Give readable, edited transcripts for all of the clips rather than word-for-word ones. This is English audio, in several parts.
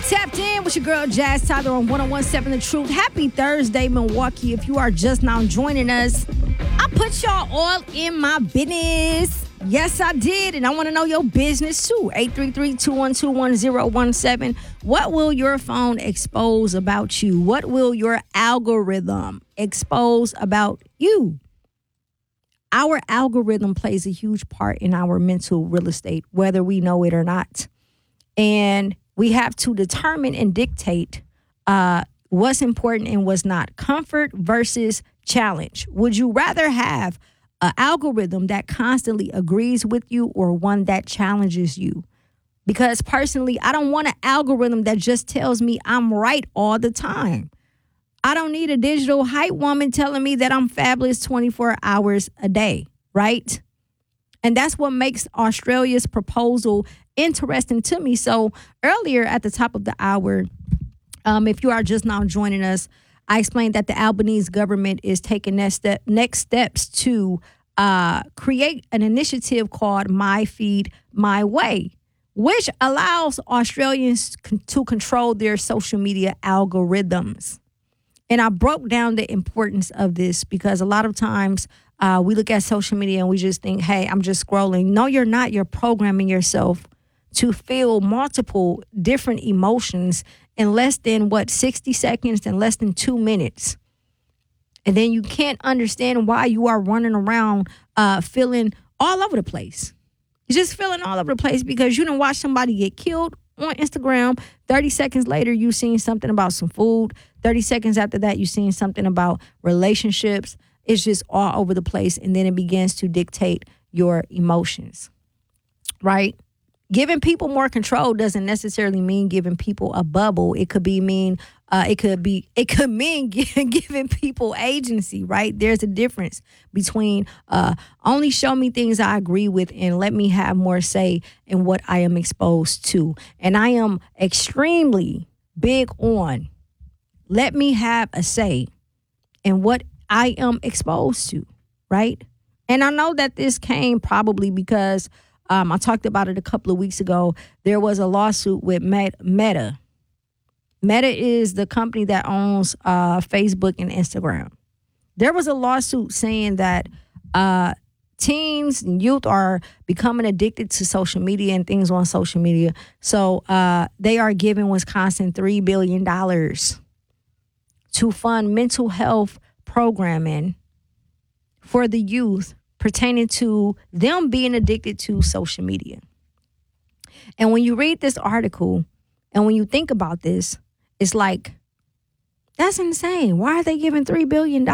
Tapped in with your girl Jazz Tyler on 101.7 The Truth. Happy Thursday, Milwaukee. If you are just now joining us, I put y'all all in my business. Yes, I did. And I want to know your business too. 833-212-1017. What will your phone expose about you? What will your algorithm expose about you? Our algorithm plays a huge part in our mental real estate, whether we know it or not. And we have to determine and dictate what's important and what's not. Comfort versus challenge. Would you rather have an algorithm that constantly agrees with you or one that challenges you? Because personally, I don't want an algorithm that just tells me I'm right all the time. I don't need a digital hype woman telling me that I'm fabulous 24 hours a day, right? And that's what makes Australia's proposal interesting to me. So earlier at the top of the hour, if you are just now joining us, I explained that the Albanese government is taking next steps to create an initiative called My Feed My Way, which allows Australians to control their social media algorithms. And I broke down the importance of this because a lot of times we look at social media and we just think, hey, I'm just scrolling. No, you're not. You're programming yourself to feel multiple different emotions in less than 60 seconds, in less than 2 minutes. And then you can't understand why you are running around feeling all over the place. You're just feeling all over the place because you didn't watch somebody get killed on Instagram. 30 seconds later, you seen something about some food. 30 seconds after that, you seen something about relationships. It's just all over the place. And then it begins to dictate your emotions, right? Giving people more control doesn't necessarily mean giving people a bubble. It could mean giving people agency, right? There's a difference between only show me things I agree with and let me have more say in what I am exposed to. And I am extremely big on let me have a say in what I am exposed to, right? And I know that this came probably because I talked about it a couple of weeks ago. There was a lawsuit with Meta. Meta is the company that owns Facebook and Instagram. There was a lawsuit saying that teens and youth are becoming addicted to social media and things on social media. So they are giving Wisconsin $3 billion to fund mental health programming for the youth pertaining to them being addicted to social media. And when you read this article and when you think about this, it's like, that's insane. Why are they giving $3 billion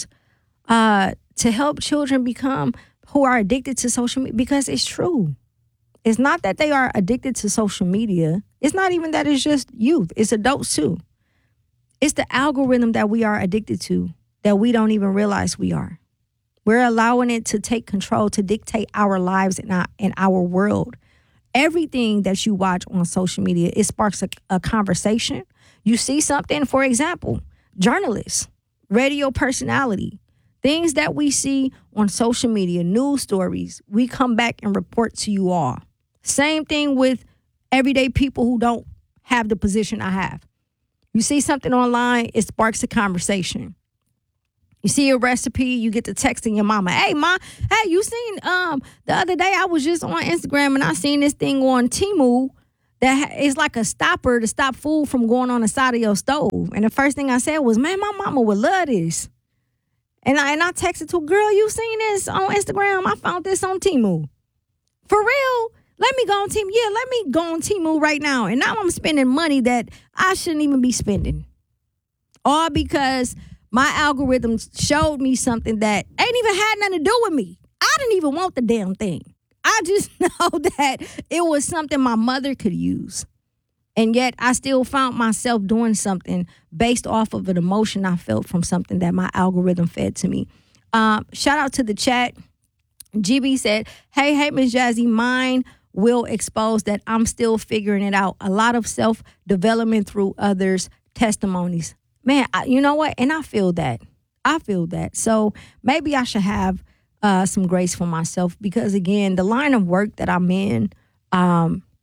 to help children become who are addicted to social media? Because it's true. It's not that they are addicted to social media. It's not even that it's just youth. It's adults too. It's the algorithm that we are addicted to that we don't even realize we are. We're allowing it to take control, to dictate our lives and our world. Everything that you watch on social media, it sparks a conversation. You see something, for example, journalists, radio personality, things that we see on social media, news stories, we come back and report to you all. Same thing with everyday people who don't have the position I have. You see something online, it sparks a conversation. You see a recipe, you get to texting your mama. Hey, Ma, hey, you seen the other day I was just on Instagram and I seen this thing on Temu that is like a stopper to stop food from going on the side of your stove. And the first thing I said was, man, my mama would love this. And I texted to, girl, you seen this on Instagram? I found this on Temu. For real? Let me go on Temu. Yeah, let me go on Temu right now. And now I'm spending money that I shouldn't even be spending. All because my algorithm showed me something that ain't even had nothing to do with me. I didn't even want the damn thing. I just know that it was something my mother could use. And yet I still found myself doing something based off of an emotion I felt from something that my algorithm fed to me. Shout out to the chat. GB said, hey, Miss Jazzy, mine will expose that I'm still figuring it out. A lot of self-development through others' testimonies. Man, you know what? And I feel that. So maybe I should have some grace for myself because, again, the line of work that I'm in, I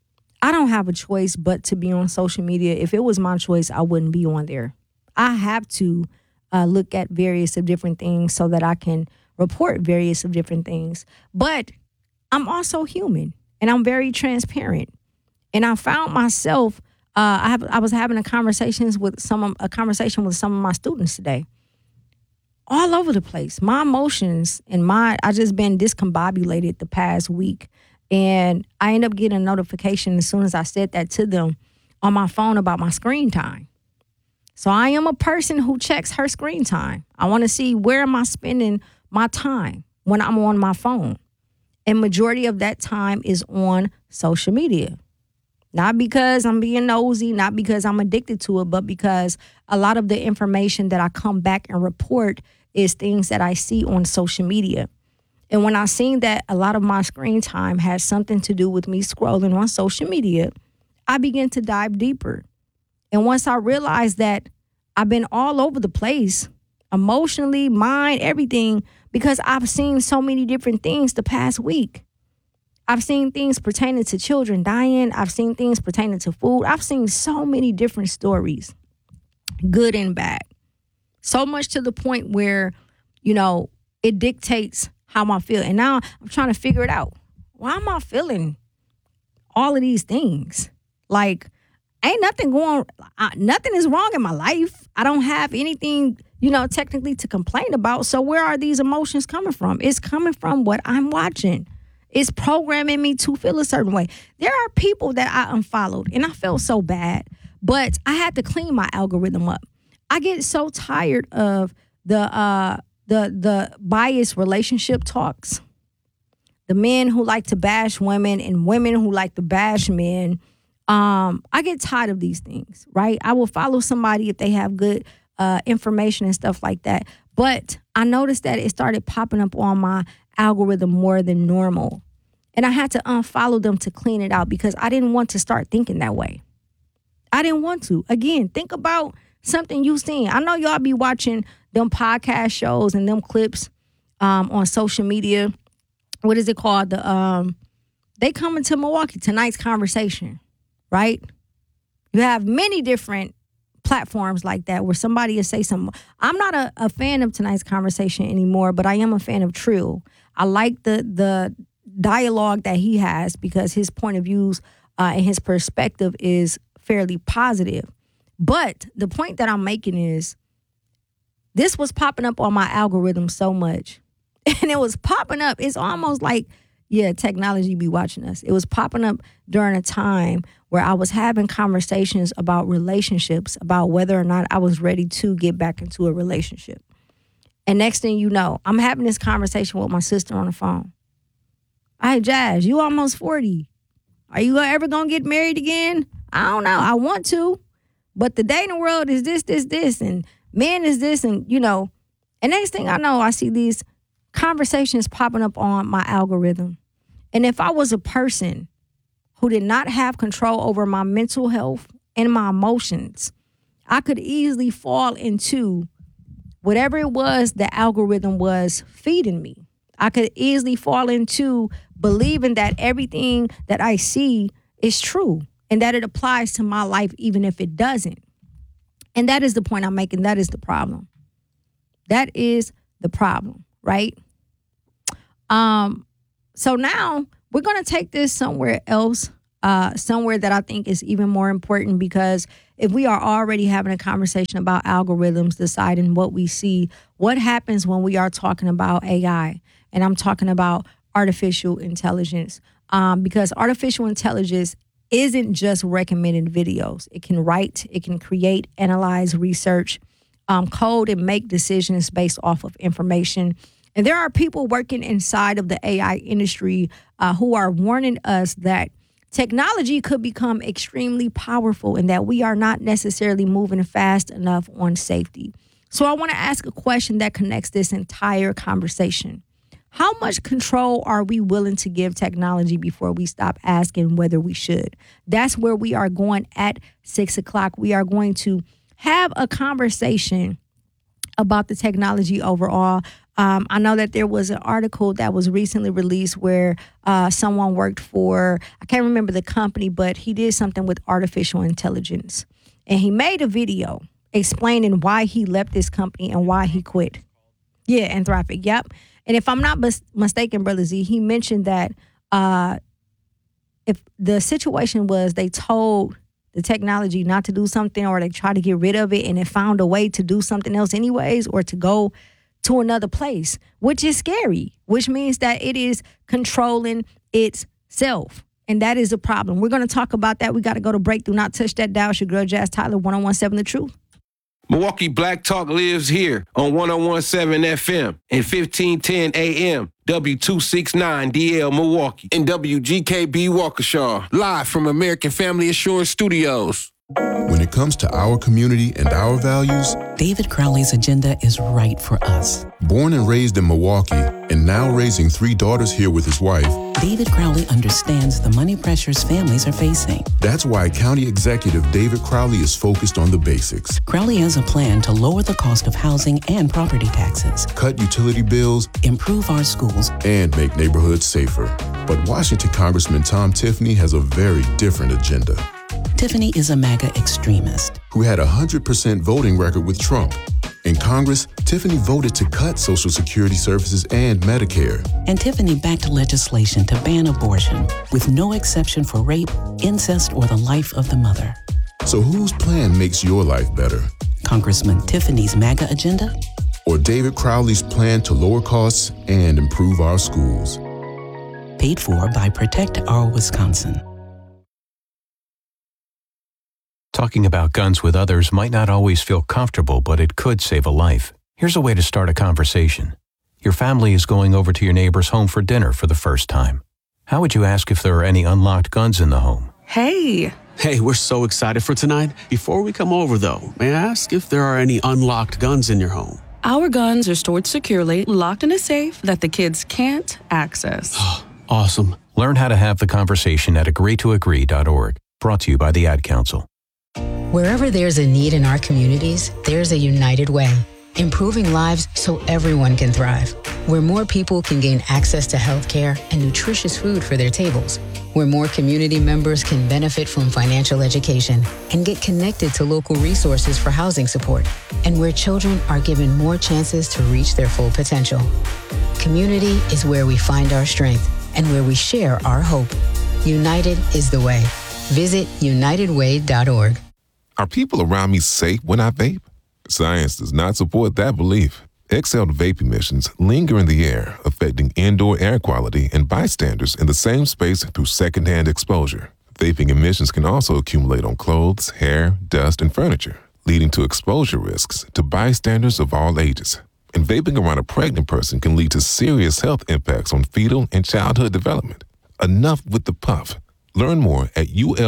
I don't have a choice but to be on social media. If it was my choice, I wouldn't be on there. I have to look at various of different things so that I can report various of different things. But I'm also human, and I'm very transparent. And I found myself, I was having a conversation with some of my students today, all over the place. My emotions and I just been discombobulated the past week. And I end up getting a notification as soon as I said that to them on my phone about my screen time. So I am a person who checks her screen time. I want to see where am I spending my time when I'm on my phone. And majority of that time is on social media. Not because I'm being nosy, not because I'm addicted to it, but because a lot of the information that I come back and report is things that I see on social media. And when I seen that a lot of my screen time has something to do with me scrolling on social media, I began to dive deeper. And once I realized that I've been all over the place, emotionally, mind, everything, because I've seen so many different things the past week. I've seen things pertaining to children dying. I've seen things pertaining to food. I've seen so many different stories, good and bad. So much to the point where, it dictates how I feel. And now I'm trying to figure it out. Why am I feeling all of these things? Like, ain't nothing nothing is wrong in my life. I don't have anything, technically to complain about. So where are these emotions coming from? It's coming from what I'm watching. It's programming me to feel a certain way. There are people that I unfollowed, and I felt so bad, but I had to clean my algorithm up. I get so tired of the biased relationship talks, the men who like to bash women and women who like to bash men. I get tired of these things, right? I will follow somebody if they have good information and stuff like that. But I noticed that it started popping up on my algorithm more than normal. And I had to unfollow them to clean it out because I didn't want to start thinking that way. I didn't want to. Again, think about something you've seen. I know y'all be watching them podcast shows and them clips on social media. What is it called? They coming to Milwaukee, tonight's conversation, right? You have many different platforms like that where somebody will say something. I'm not a fan of tonight's conversation anymore, but I am a fan of Trill. I like the dialogue that he has because his point of views and his perspective is fairly positive. But the point that I'm making is this was popping up on my algorithm so much. And it was popping up. It's almost like, technology be watching us. It was popping up during a time where I was having conversations about relationships, about whether or not I was ready to get back into a relationship. And next thing you know, I'm having this conversation with my sister on the phone. Hey, Jazz, you almost 40. Are you ever going to get married again? I don't know. I want to. But the dating world is this, and men is this, and, And next thing I know, I see these conversations popping up on my algorithm. And if I was a person who did not have control over my mental health and my emotions, I could easily fall into whatever it was the algorithm was feeding me. I could easily fall into believing that everything that I see is true and that it applies to my life even if it doesn't. And that is the point I'm making. That is the problem. That is the problem, right? So now we're going to take this somewhere else, somewhere that I think is even more important, because if we are already having a conversation about algorithms deciding what we see, what happens when we are talking about AI? And I'm talking about artificial intelligence, because artificial intelligence isn't just recommended videos. It can write, it can create, analyze, research, code, and make decisions based off of information. And there are people working inside of the AI industry who are warning us that technology could become extremely powerful and that we are not necessarily moving fast enough on safety. So I want to ask a question that connects this entire conversation. How much control are we willing to give technology before we stop asking whether we should? That's where we are going at 6 o'clock. We are going to have a conversation about the technology overall. I know that there was an article that was recently released where someone worked for, I can't remember the company, but he did something with artificial intelligence. And he made a video explaining why he left this company and why he quit. Yeah, Anthropic, yep. And if I'm not mistaken, Brother Z, he mentioned that if the situation was they told the technology not to do something, or they tried to get rid of it and it found a way to do something else anyways, or to go to another place, which is scary, which means that it is controlling itself. And that is a problem. We're going to talk about that. We got to go to break. Do not touch that dial. It's your girl, Jazz Tyler, 101.7 The Truth. Milwaukee Black Talk lives here on 101.7 FM and 1510 AM, W269DL Milwaukee, and WGKB Waukesha, live from American Family Assurance Studios. When it comes to our community and our values, David Crowley's agenda is right for us. Born and raised in Milwaukee and now raising 3 daughters here with his wife, David Crowley understands the money pressures families are facing. That's why County Executive David Crowley is focused on the basics. Crowley has a plan to lower the cost of housing and property taxes, cut utility bills, improve our schools, and make neighborhoods safer. But Washington Congressman Tom Tiffany has a very different agenda. Tiffany is a MAGA extremist who had a 100% voting record with Trump. In Congress, Tiffany voted to cut Social Security services and Medicare. And Tiffany backed legislation to ban abortion with no exception for rape, incest, or the life of the mother. So whose plan makes your life better? Congressman Tiffany's MAGA agenda? Or David Crowley's plan to lower costs and improve our schools? Paid for by Protect Our Wisconsin. Talking about guns with others might not always feel comfortable, but it could save a life. Here's a way to start a conversation. Your family is going over to your neighbor's home for dinner for the first time. How would you ask if there are any unlocked guns in the home? Hey, we're so excited for tonight. Before we come over, though, may I ask if there are any unlocked guns in your home? Our guns are stored securely, locked in a safe that the kids can't access. Awesome. Learn how to have the conversation at agreetoagree.org. Brought to you by the Ad Council. Wherever there's a need in our communities, there's a United Way, improving lives so everyone can thrive. Where more people can gain access to health care and nutritious food for their tables. Where more community members can benefit from financial education and get connected to local resources for housing support. And where children are given more chances to reach their full potential. Community is where we find our strength and where we share our hope. United is the way. Visit unitedway.org. Are people around me safe when I vape? Science does not support that belief. Exhaled vape emissions linger in the air, affecting indoor air quality and bystanders in the same space through secondhand exposure. Vaping emissions can also accumulate on clothes, hair, dust, and furniture, leading to exposure risks to bystanders of all ages. And vaping around a pregnant person can lead to serious health impacts on fetal and childhood development. Enough with the puff. Learn more at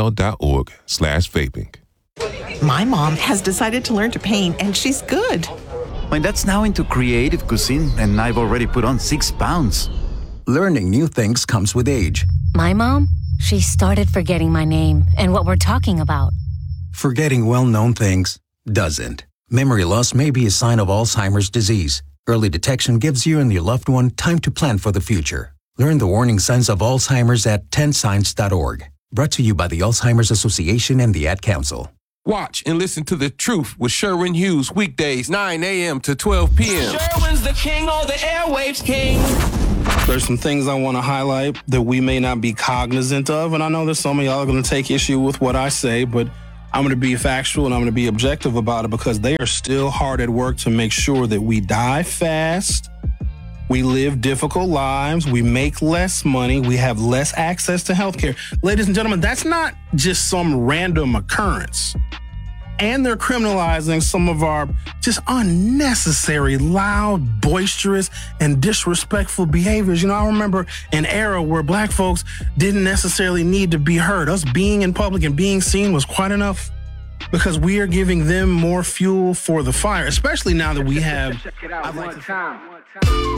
ul.org/vaping. My mom has decided to learn to paint, and she's good. My dad's now into creative cuisine, and I've already put on 6 pounds. Learning new things comes with age. My mom, she started forgetting my name and what we're talking about. Forgetting well-known things doesn't. Memory loss may be a sign of Alzheimer's disease. Early detection gives you and your loved one time to plan for the future. Learn the warning signs of Alzheimer's at 10signs.org. Brought to you by the Alzheimer's Association and the Ad Council. Watch and listen to The Truth with Sherwin Hughes weekdays 9 a.m. to 12 p.m. Sherwin's the king of the airwaves king. There's some things I want to highlight that we may not be cognizant of, and I know that some of y'all are going to take issue with what I say, but I'm going to be factual and I'm going to be objective about it because they are still hard at work to make sure that we die fast, we live difficult lives, we make less money, we have less access to healthcare. Ladies and gentlemen, that's not just some random occurrence. And they're criminalizing some of our just unnecessary, loud, boisterous, and disrespectful behaviors. You know, I remember an era where black folks didn't necessarily need to be heard. Us being in public and being seen was quite enough because we are giving them more fuel for the fire, especially now that we have... Check it out one time.